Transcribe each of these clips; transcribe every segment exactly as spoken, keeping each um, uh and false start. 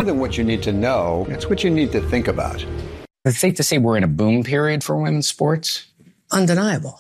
more than what you need to know, it's what you need to think about. It's safe to say we're in a boom period for women's sports? Undeniable.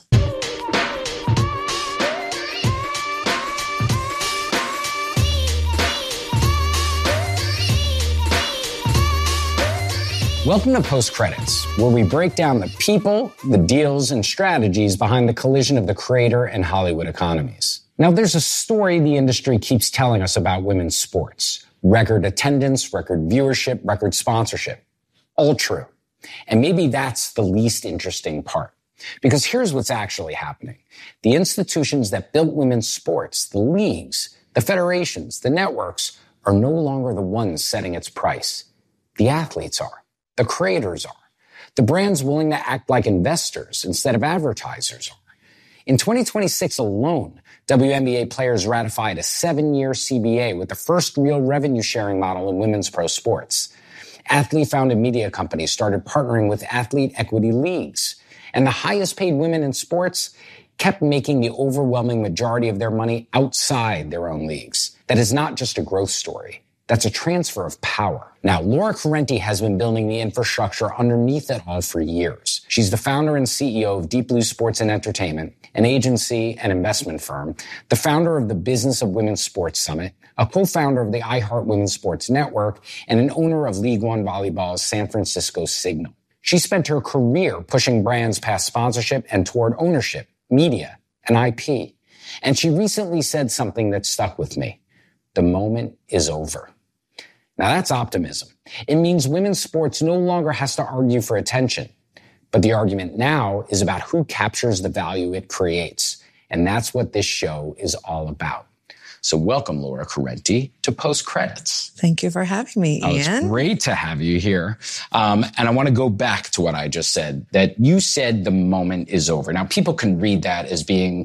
Welcome to Post Credits, where we break down the people, the deals, and strategies behind the collision of the creator and Hollywood economies. Now, there's a story the industry keeps telling us about women's sports. Record attendance, record viewership, record sponsorship. All true. And maybe that's the least interesting part. Because here's what's actually happening. The institutions that built women's sports, the leagues, the federations, the networks, are no longer the ones setting its price. The athletes are. The creators are. The brands willing to act like investors instead of advertisers are. In twenty twenty-six alone, W N B A players ratified a seven-year C B A with the first real revenue-sharing model in women's pro sports. Athlete-founded media companies started partnering with athlete equity leagues. And the highest-paid women in sports kept making the overwhelming majority of their money outside their own leagues. That is not just a growth story. That's a transfer of power. Now, Laura Correnti has been building the infrastructure underneath it all for years. She's the founder and C E O of Deep Blue Sports and Entertainment, an agency and investment firm, the founder of the Business of Women's Sports Summit, a co-founder of the iHeart Women's Sports Network, and an owner of League One Volleyball's San Francisco Signal. She spent her career pushing brands past sponsorship and toward ownership, media, and I P. And she recently said something that stuck with me. The moment is over. Now that's optimism. It means women's sports no longer has to argue for attention. But the argument now is about who captures the value it creates. And that's what this show is all about. So welcome, Laura Correnti, to Post Credits. Thank you for having me, oh, Ian. It's great to have you here. Um, and I want to go back to what I just said, that you said the moment is over. Now, people can read that as being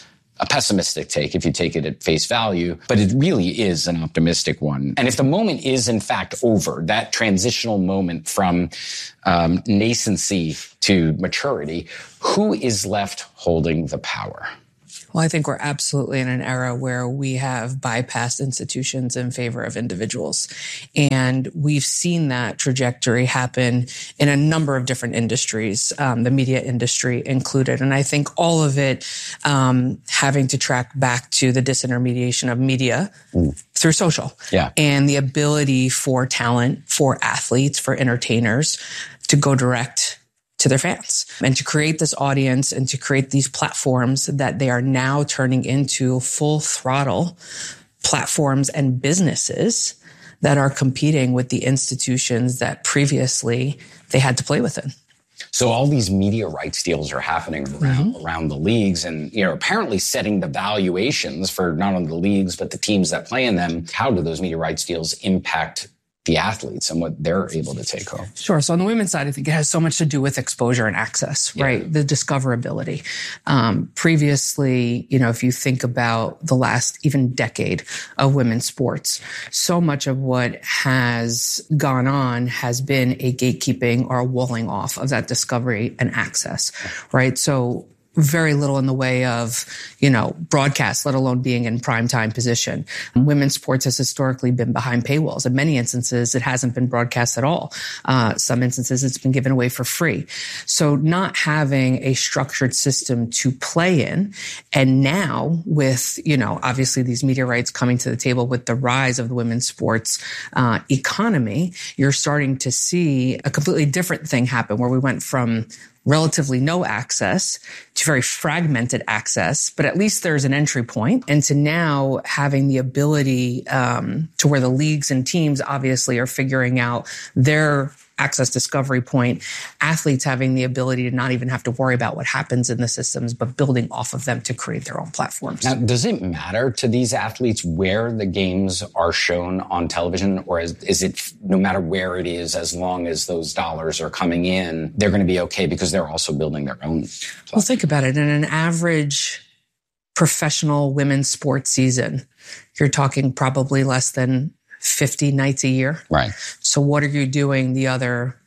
a pessimistic take if you take it at face value, but it really is an optimistic one. And if the moment is in fact over, that transitional moment from um, nascency to maturity, who is left holding the power? Well, I think we're absolutely in an era where we have bypassed institutions in favor of individuals. And we've seen that trajectory happen in a number of different industries, um, the media industry included. And I think all of it um, having to track back to the disintermediation of media mm. through social. Yeah. And the ability for talent, for athletes, for entertainers to go direct to their fans and to create this audience and to create these platforms that they are now turning into full throttle platforms and businesses that are competing with the institutions that previously they had to play within. So all these media rights deals are happening around, mm-hmm. around the leagues and, you know, apparently setting the valuations for not only the leagues, but the teams that play in them. How do those media rights deals impact the athletes and what they're able to take home? Sure. So on the women's side, I think it has so much to do with exposure and access, yeah. right? The discoverability. Um, previously, you know, if you think about the last even decade of women's sports, so much of what has gone on has been a gatekeeping or a walling off of that discovery and access, right? So very little in the way of, you know, broadcast, let alone being in primetime position. Women's sports has historically been behind paywalls. In many instances, it hasn't been broadcast at all. Uh, some instances, it's been given away for free. So not having a structured system to play in. And now with, you know, obviously these media rights coming to the table with the rise of the women's sports uh, economy, you're starting to see a completely different thing happen where we went from relatively no access to very fragmented access, but at least there's an entry point. And to now having the ability um, to where the leagues and teams obviously are figuring out their access discovery point, athletes having the ability to not even have to worry about what happens in the systems, but building off of them to create their own platforms. Now, does it matter to these athletes where the games are shown on television, or is, is it no matter where it is, as long as those dollars are coming in, they're going to be okay because they're also building their own platform? Well, think about it. In an average professional women's sports season, you're talking probably less than fifty nights a year. Right. So what are you doing the other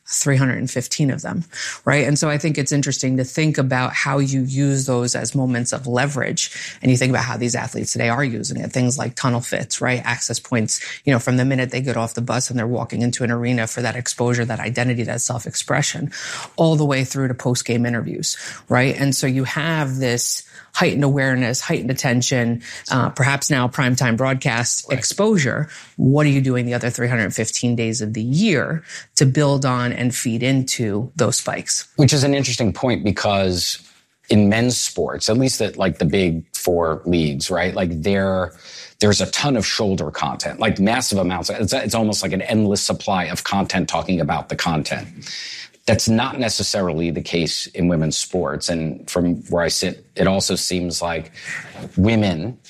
three hundred fifteen of them, right? And so I think it's interesting to think about how you use those as moments of leverage. And you think about how these athletes today are using it. Things like tunnel fits, right? Access points, you know, from the minute they get off the bus and they're walking into an arena for that exposure, that identity, that self-expression, all the way through to post-game interviews, right? And so you have this heightened awareness, heightened attention, uh, perhaps now primetime broadcast right. exposure. What are you doing the other three hundred fifteen days of the year to build on and feed into those spikes? Which is an interesting point, because in men's sports, at least at like the big four leagues, right? Like there, there's a ton of shoulder content, like massive amounts. It's, it's almost like an endless supply of content talking about the content. That's not necessarily the case in women's sports. And from where I sit, it also seems like women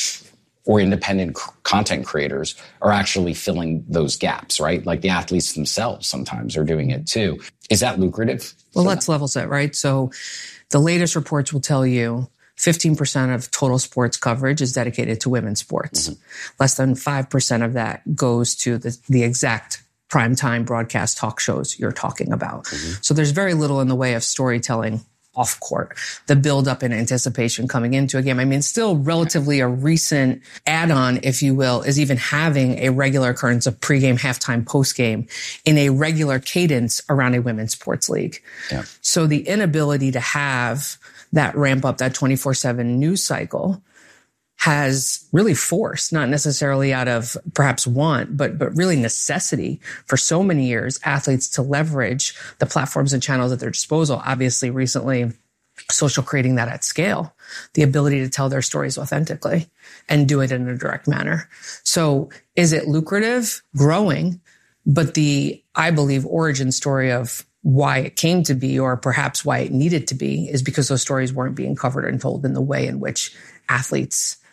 or independent content creators are actually filling those gaps, right? Like the athletes themselves sometimes are doing it too. Is that lucrative? Well, let's level set, right? So the latest reports will tell you fifteen percent of total sports coverage is dedicated to women's sports. Mm-hmm. Less than five percent of that goes to the, the exact primetime broadcast talk shows you're talking about. Mm-hmm. So there's very little in the way of storytelling off court, the build up and anticipation coming into a game. I mean, still relatively a recent add-on, if you will, is even having a regular occurrence of pregame, halftime, postgame in a regular cadence around a women's sports league. Yeah. So the inability to have that ramp up, that twenty-four seven news cycle, has really forced, not necessarily out of perhaps want, but but really necessity for so many years, athletes to leverage the platforms and channels at their disposal. Obviously, recently, social creating that at scale, the ability to tell their stories authentically and do it in a direct manner. So is it lucrative? Growing. But the, I believe, origin story of why it came to be, or perhaps why it needed to be, is because those stories weren't being covered and told in the way in which athletes